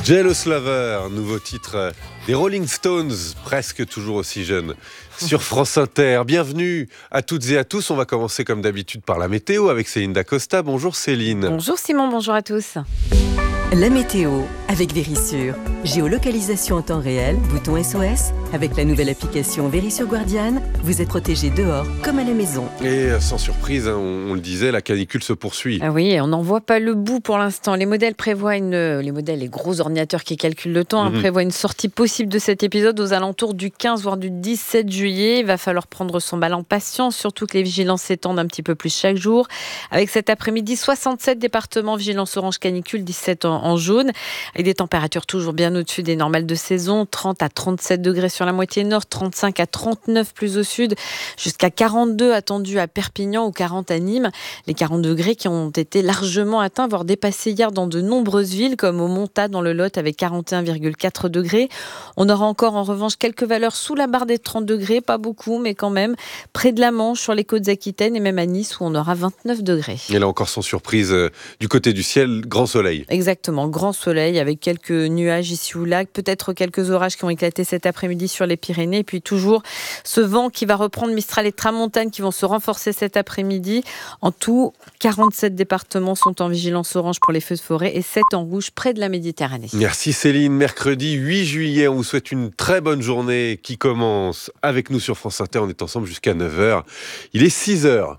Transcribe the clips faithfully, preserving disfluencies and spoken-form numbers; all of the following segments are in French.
Jealous Lover, nouveau titre des Rolling Stones, presque toujours aussi jeunes, sur France Inter. Bienvenue à toutes et à tous. On va commencer comme d'habitude par la météo avec Céline Dacosta. Bonjour Céline. Bonjour Simon, bonjour à tous. La météo avec Verisure. Géolocalisation en temps réel, bouton S O S. Avec la nouvelle application Verisure Guardian, vous êtes protégé dehors comme à la maison. Et sans surprise, hein, on, on le disait, la canicule se poursuit. Ah oui, on n'en voit pas le bout pour l'instant. Les modèles prévoient une, les modèles, les gros ordinateurs qui calculent le temps, mm-hmm. hein, prévoient une sortie possible de cet épisode aux alentours du quinze voire du dix-sept juillet. Il va falloir prendre son mal en patience, surtout que les vigilances s'étendent un petit peu plus chaque jour. Avec cet après-midi, soixante-sept départements vigilance orange canicule, dix-sept en, en jaune, avec des températures toujours bien au-dessus des normales de saison, trente à trente-sept degrés sur la moitié nord, trente-cinq à trente-neuf plus au sud, jusqu'à quarante-deux attendus à Perpignan ou quarante à Nîmes. Les quarante degrés qui ont été largement atteints, voire dépassés hier dans de nombreuses villes, comme au Montat dans le Lot avec quarante et un virgule quatre degrés. On aura encore en revanche quelques valeurs sous la barre des trente degrés, pas beaucoup, mais quand même, près de la Manche, sur les côtes aquitaines et même à Nice où on aura vingt-neuf degrés. Et là encore sans surprise, euh, du côté du ciel, grand soleil. Exactement, grand soleil avec quelques nuages ici ou là, peut-être quelques orages qui ont éclaté cet après-midi sur les Pyrénées, et puis toujours ce vent qui va reprendre, Mistral et Tramontane qui vont se renforcer cet après-midi. En tout, quarante-sept départements sont en vigilance orange pour les feux de forêt et sept en rouge près de la Méditerranée. Merci Céline. Mercredi huit juillet, on vous souhaite une très bonne journée qui commence avec nous sur France Inter. On est ensemble jusqu'à neuf heures. Il est six heures.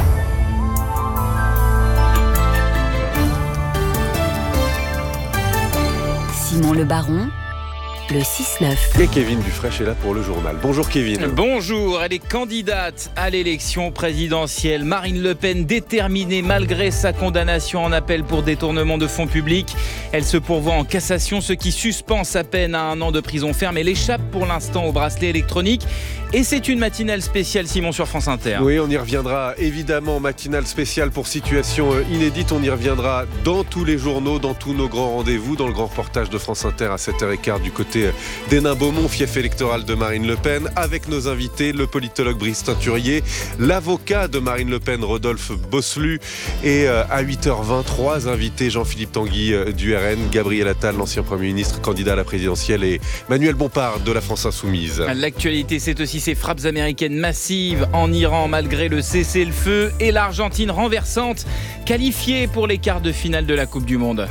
Simon Le Baron, le six neuf. Et Kevin Dufresne est là pour le journal. Bonjour Kevin. Bonjour, elle est candidate à l'élection présidentielle. Marine Le Pen déterminée malgré sa condamnation en appel pour détournement de fonds publics. Elle se pourvoit en cassation, ce qui suspend sa peine à un an de prison ferme. Elle échappe pour l'instant au bracelet électronique. Et c'est une matinale spéciale, Simon, sur France Inter. Oui, on y reviendra évidemment. Matinale spéciale pour situation inédite. On y reviendra dans tous les journaux, dans tous nos grands rendez-vous, dans le grand reportage de France Inter à sept heures quinze du côté d'Hénin-Beaumont, fief électoral de Marine Le Pen, avec nos invités, le politologue Brice Teinturier, l'avocat de Marine Le Pen, Rodolphe Bosselu, et à huit heures vingt, trois invités, Jean-Philippe Tanguy du R N, Gabriel Attal, l'ancien Premier ministre, candidat à la présidentielle, et Manuel Bompard de la France Insoumise. L'actualité, c'est aussi ces frappes américaines massives en Iran malgré le cessez-le-feu et l'Argentine renversante, qualifiée pour les quarts de finale de la Coupe du Monde.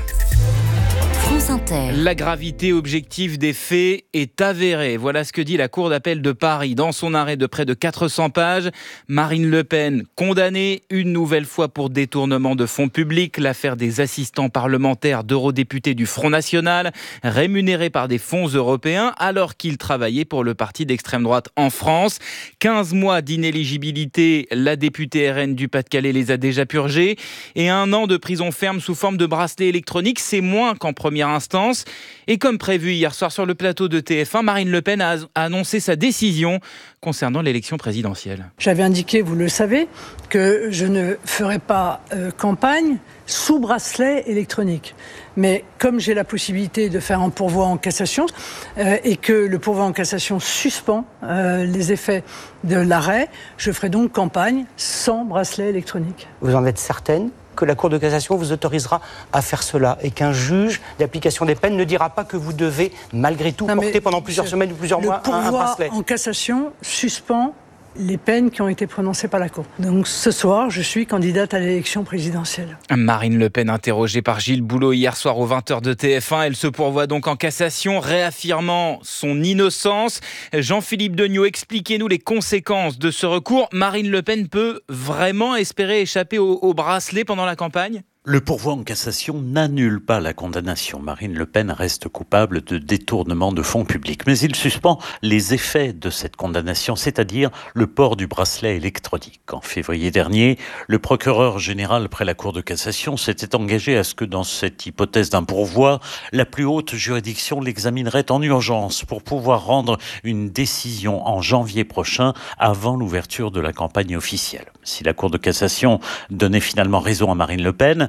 France Inter. La gravité objective des faits est avérée. Voilà ce que dit la Cour d'appel de Paris dans son arrêt de près de quatre cents pages. Marine Le Pen condamnée une nouvelle fois pour détournement de fonds publics. L'affaire des assistants parlementaires d'eurodéputés du Front National rémunérés par des fonds européens alors qu'ils travaillaient pour le parti d'extrême droite en France. quinze mois d'inéligibilité, la députée R N du Pas-de-Calais les a déjà purgés. Et un an de prison ferme sous forme de bracelet électronique, c'est moins qu'en première instance. Et comme prévu hier soir sur le plateau de T F un, Marine Le Pen a annoncé sa décision concernant l'élection présidentielle. J'avais indiqué, vous le savez, que je ne ferai pas euh, campagne sous bracelet électronique. Mais comme j'ai la possibilité de faire un pourvoi en cassation euh, et que le pourvoi en cassation suspend euh, les effets de l'arrêt, je ferai donc campagne sans bracelet électronique. Vous en êtes certaine ? Que la Cour de cassation vous autorisera à faire cela et qu'un juge d'application des peines ne dira pas que vous devez malgré tout non, porter pendant plusieurs je, semaines ou plusieurs mois un, un bracelet. Le pourvoi en cassation suspend les peines qui ont été prononcées par la Cour. Donc ce soir, je suis candidate à l'élection présidentielle. Marine Le Pen interrogée par Gilles Boulot hier soir aux vingt heures de T F un. Elle se pourvoit donc en cassation, réaffirmant son innocence. Jean-Philippe Degnaud, expliquez-nous les conséquences de ce recours. Marine Le Pen peut vraiment espérer échapper au, au bracelet pendant la campagne ? Le pourvoi en cassation n'annule pas la condamnation. Marine Le Pen reste coupable de détournement de fonds publics. Mais il suspend les effets de cette condamnation, c'est-à-dire le port du bracelet électronique. En février dernier, le procureur général près la Cour de cassation s'était engagé à ce que dans cette hypothèse d'un pourvoi, la plus haute juridiction l'examinerait en urgence pour pouvoir rendre une décision en janvier prochain avant l'ouverture de la campagne officielle. Si la Cour de cassation donnait finalement raison à Marine Le Pen,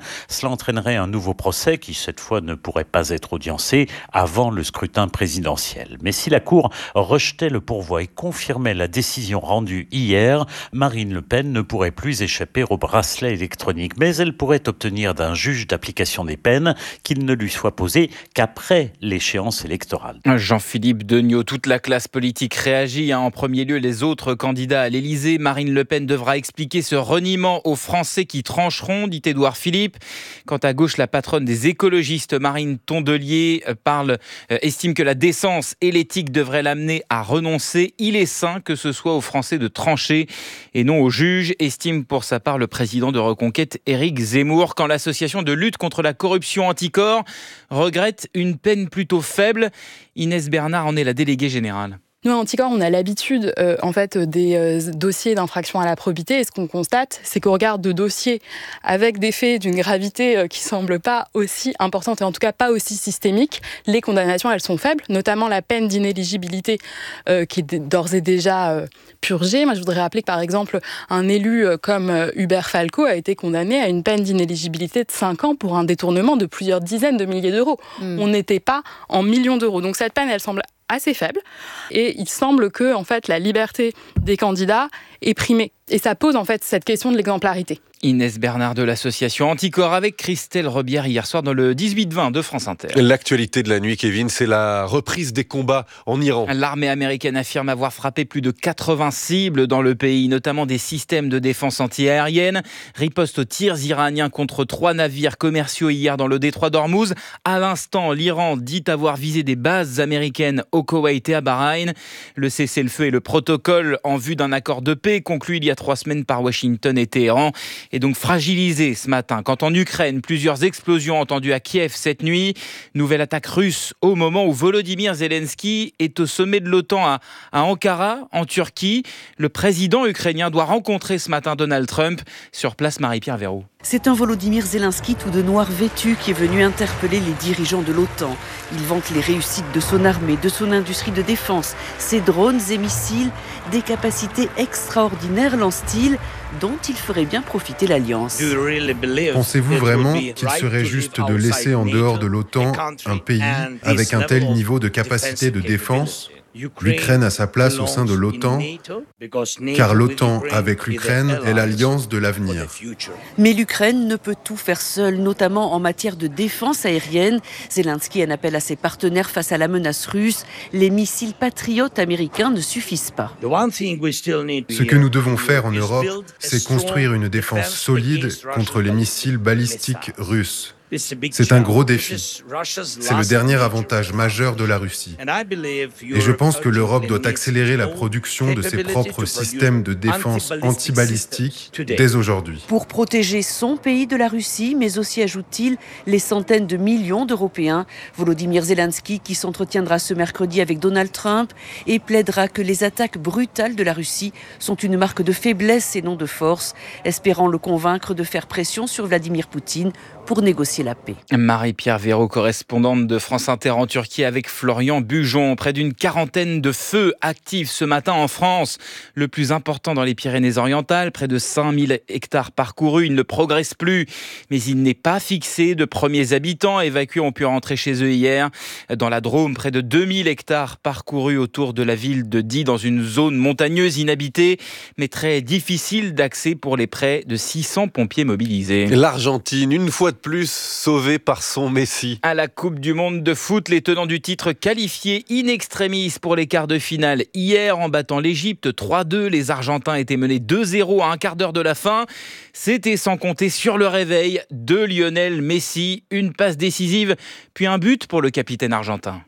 Cela entraînerait un nouveau procès qui, cette fois, ne pourrait pas être audiencé avant le scrutin présidentiel. Mais si la Cour rejetait le pourvoi et confirmait la décision rendue hier, Marine Le Pen ne pourrait plus échapper au bracelet électronique. Mais elle pourrait obtenir d'un juge d'application des peines qu'il ne lui soit posé qu'après l'échéance électorale. Jean-Philippe Degnaud, toute la classe politique réagit. En premier lieu, les autres candidats à l'Élysée. Marine Le Pen devra expliquer ce reniement aux Français qui trancheront, dit Édouard Philippe. Quant à gauche, la patronne des écologistes, Marine Tondelier, parle, euh, estime que la décence et l'éthique devraient l'amener à renoncer. Il est sain que ce soit aux Français de trancher et non aux juges, estime pour sa part le président de Reconquête, Éric Zemmour. Quand l'association de lutte contre la corruption Anticor regrette une peine plutôt faible, Inès Bernard en est la déléguée générale. Nous, à Anticor, on a l'habitude euh, en fait, des euh, dossiers d'infraction à la probité. Et ce qu'on constate, c'est qu'au regard de dossiers avec des faits d'une gravité euh, qui ne semble pas aussi importante, et en tout cas pas aussi systémique, les condamnations, elles sont faibles, notamment la peine d'inéligibilité euh, qui est d'ores et déjà euh, purgée. Moi, je voudrais rappeler que, par exemple, un élu euh, comme euh, Hubert Falco a été condamné à une peine d'inéligibilité de cinq ans pour un détournement de plusieurs dizaines de milliers d'euros. Mmh. On n'était pas en millions d'euros. Donc cette peine, elle semble assez faible, et il semble que en fait la liberté des candidats est primée, et ça pose en fait cette question de l'exemplarité. Inès Bernard de l'association Anticor avec Christelle Rebière hier soir dans le dix-huit vingt de France Inter. L'actualité de la nuit, Kevin, c'est la reprise des combats en Iran. L'armée américaine affirme avoir frappé plus de quatre-vingts cibles dans le pays, notamment des systèmes de défense antiaérienne. Riposte aux tirs iraniens contre trois navires commerciaux hier dans le détroit d'Ormuz. À l'instant, l'Iran dit avoir visé des bases américaines au Koweït et à Bahreïn. Le cessez-le-feu et le protocole en vue d'un accord de paix conclu il y a trois semaines par Washington et Téhéran est donc fragilisé ce matin. Quand en Ukraine, plusieurs explosions entendues à Kiev cette nuit. Nouvelle attaque russe au moment où Volodymyr Zelensky est au sommet de l'OTAN à, à Ankara, en Turquie. Le président ukrainien doit rencontrer ce matin Donald Trump. Sur place, Marie-Pierre Verroux. C'est un Volodymyr Zelensky tout de noir vêtu qui est venu interpeller les dirigeants de l'OTAN. Il vante les réussites de son armée, de son industrie de défense, ses drones et missiles, des capacités extraordinaires, lance-t-il, dont il ferait bien profiter l'Alliance. Pensez-vous vraiment qu'il serait juste de laisser en dehors de l'OTAN un pays avec un tel niveau de capacité de défense ? L'Ukraine a sa place au sein de l'OTAN, car l'OTAN avec l'Ukraine est l'alliance de l'avenir. Mais l'Ukraine ne peut tout faire seule, notamment en matière de défense aérienne. Zelensky en appelle à ses partenaires face à la menace russe. Les missiles patriotes américains ne suffisent pas. Ce que nous devons faire en Europe, c'est construire une défense solide contre les missiles balistiques russes. C'est un gros défi. C'est le dernier avantage majeur de la Russie. Et je pense que l'Europe doit accélérer la production de ses propres systèmes de défense antibalistiques dès aujourd'hui. Pour protéger son pays de la Russie, mais aussi, ajoute-t-il, les centaines de millions d'Européens. Volodymyr Zelensky, qui s'entretiendra ce mercredi avec Donald Trump et plaidera que les attaques brutales de la Russie sont une marque de faiblesse et non de force, espérant le convaincre de faire pression sur Vladimir Poutine pour négocier la paix. Marie-Pierre Verroux, correspondante de France Inter en Turquie avec Florian Bujon. Près d'une quarantaine de feux actifs ce matin en France. Le plus important dans les Pyrénées-Orientales, près de cinq mille hectares parcourus. Il ne progresse plus, mais il n'est pas fixé. De premiers habitants évacués ont pu rentrer chez eux hier. Dans la Drôme, près de deux mille hectares parcourus autour de la ville de Die, dans une zone montagneuse inhabitée, mais très difficile d'accès pour les près de six cents pompiers mobilisés. L'Argentine, une fois de plus, sauvée par son Messi. À la Coupe du Monde de foot, les tenants du titre qualifiés in extremis pour les quarts de finale. Hier, en battant l'Égypte trois deux, les Argentins étaient menés deux zéro à un quart d'heure de la fin. C'était sans compter sur le réveil de Lionel Messi. Une passe décisive, puis un but pour le capitaine argentin.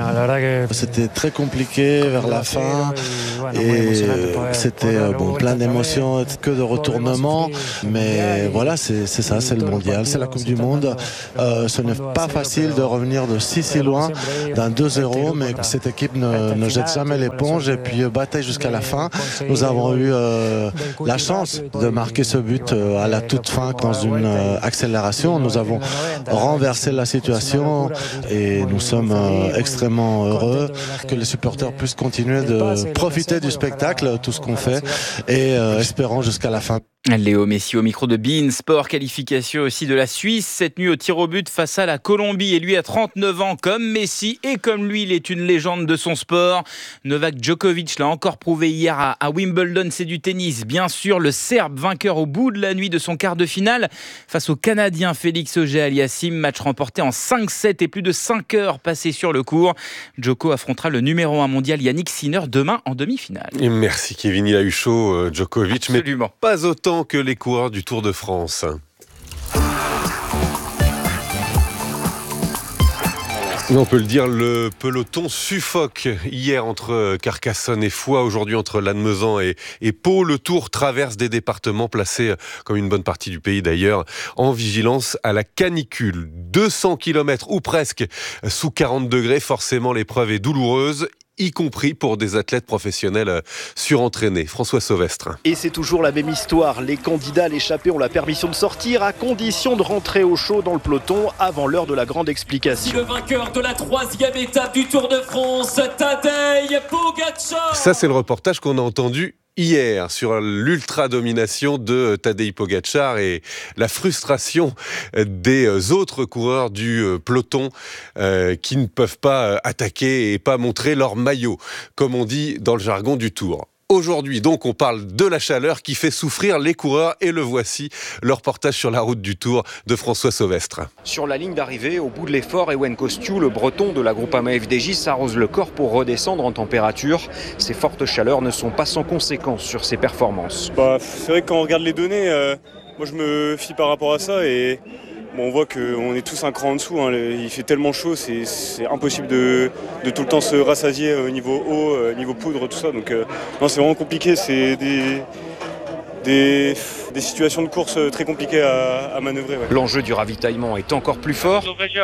C'était très compliqué vers la fin et c'était bon, plein d'émotions, que de retournements. Mais voilà, c'est, c'est ça, c'est le mondial, c'est la Coupe du Monde. Euh, ce n'est pas facile de revenir de si si loin d'un deux zéro, mais cette équipe ne, ne jette jamais l'éponge et puis bataille jusqu'à la fin. Nous avons eu euh, la chance de marquer ce but euh, à la toute fin dans une euh, accélération. Nous avons renversé la situation et nous sommes euh, extrêmement heureux que les supporters puissent continuer de profiter du spectacle, tout ce qu'on fait, et euh, espérons jusqu'à la fin. Léo Messi au micro de beIN Sport, qualification aussi de la Suisse cette nuit au tir au but face à la Colombie. Et lui a trente-neuf ans comme Messi et comme lui, il est une légende de son sport. Novak Djokovic l'a encore prouvé hier à, à Wimbledon, c'est du tennis. Bien sûr, le Serbe vainqueur au bout de la nuit de son quart de finale face au Canadien Félix Auger-Aliassime. Match remporté en cinq sept et plus de cinq heures passées sur le court. Djoko affrontera le numéro un mondial Yannick Sinner demain en demi-finale. Et merci Kevin, il a eu chaud Djokovic, Absolument. Mais pas autant que les coureurs du Tour de France. On peut le dire, le peloton suffoque hier entre Carcassonne et Foix, aujourd'hui entre Lannemezan et, et Pau. Le Tour traverse des départements placés, comme une bonne partie du pays d'ailleurs, en vigilance à la canicule. deux cents kilomètres ou presque sous quarante degrés, forcément l'épreuve est douloureuse, y compris pour des athlètes professionnels surentraînés. François Sauvestre. Et c'est toujours la même histoire. Les candidats à l'échappée ont la permission de sortir à condition de rentrer au chaud dans le peloton avant l'heure de la grande explication. Le vainqueur de la troisième étape du Tour de France, Tadej Pogačar. Ça, c'est le reportage qu'on a entendu hier sur l'ultra-domination de Tadej Pogačar et la frustration des autres coureurs du peloton euh, qui ne peuvent pas attaquer et pas montrer leur maillot, comme on dit dans le jargon du Tour. Aujourd'hui, donc, on parle de la chaleur qui fait souffrir les coureurs et le voici, le reportage sur la route du Tour de François Sauvestre. Sur la ligne d'arrivée, au bout de l'effort, Ewen Kostiou, le breton de la Groupama F D J, s'arrose le corps pour redescendre en température. Ces fortes chaleurs ne sont pas sans conséquences sur ses performances. Bah, c'est vrai que quand on regarde les données, euh, moi je me fie par rapport à ça et bon, on voit qu'on est tous un cran en dessous, hein. Il fait tellement chaud, c'est, c'est impossible de, de tout le temps se rassasier au niveau eau, au niveau poudre, tout ça. Donc euh, non, c'est vraiment compliqué, c'est des, des, des situations de course très compliquées à, à manœuvrer. Ouais. L'enjeu du ravitaillement est encore plus fort.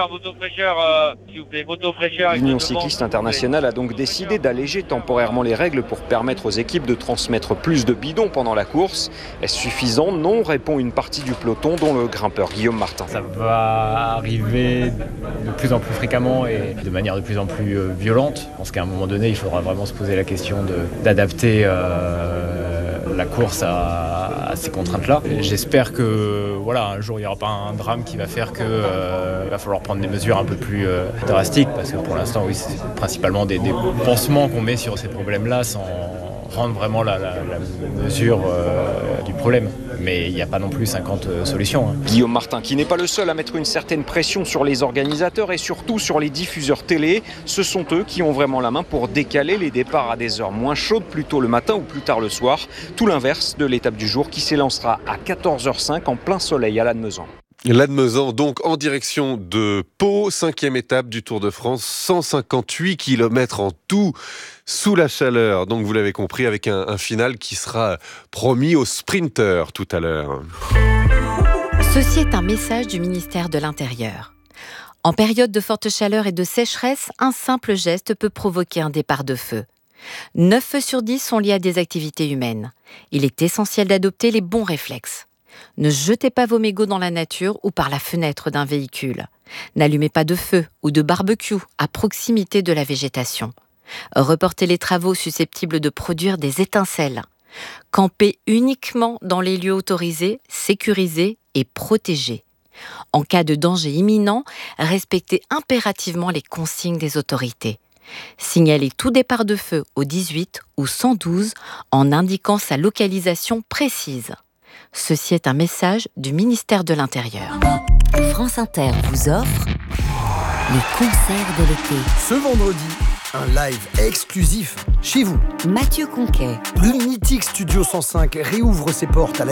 L'Union cycliste internationale a donc décidé d'alléger temporairement les règles pour permettre aux équipes de transmettre plus de bidons pendant la course. Est-ce suffisant ? Non, répond une partie du peloton, dont le grimpeur Guillaume Martin. Ça va arriver de plus en plus fréquemment et de manière de plus en plus violente. Je pense qu'à un moment donné, il faudra vraiment se poser la question de, d'adapter euh, la course à, à ces contraintes-là. J'espère que voilà, un jour, il n'y aura pas un drame qui va faire qu'il euh, va falloir prendre des mesures un peu plus euh, drastiques, parce que pour l'instant, oui, c'est principalement des, des pansements qu'on met sur ces problèmes-là sans rendre vraiment la, la, la mesure euh, du problème. Mais il n'y a pas non plus cinquante solutions. Hein. Guillaume Martin, qui n'est pas le seul à mettre une certaine pression sur les organisateurs et surtout sur les diffuseurs télé. Ce sont eux qui ont vraiment la main pour décaler les départs à des heures moins chaudes, plus tôt le matin ou plus tard le soir. Tout l'inverse de l'étape du jour qui s'élancera à quatorze heures cinq en plein soleil à Lannemezan. Lannemezan, donc en direction de Pau, cinquième étape du Tour de France, cent cinquante-huit kilomètres en tout, sous la chaleur. Donc vous l'avez compris, avec un, un final qui sera promis aux sprinteurs tout à l'heure. Ceci est un message du ministère de l'Intérieur. En période de forte chaleur et de sécheresse, un simple geste peut provoquer un départ de feu. neuf feux sur dix sont liés à des activités humaines. Il est essentiel d'adopter les bons réflexes. Ne jetez pas vos mégots dans la nature ou par la fenêtre d'un véhicule. N'allumez pas de feu ou de barbecue à proximité de la végétation. Reportez les travaux susceptibles de produire des étincelles. Campez uniquement dans les lieux autorisés, sécurisés et protégés. En cas de danger imminent, respectez impérativement les consignes des autorités. Signalez tout départ de feu au dix-huit ou cent douze en indiquant sa localisation précise. Ceci est un message du ministère de l'Intérieur. France Inter vous offre les concerts de l'été. Ce vendredi, un live exclusif chez vous. Mathieu Conquet. Le mythique Studio cent cinq réouvre ses portes à la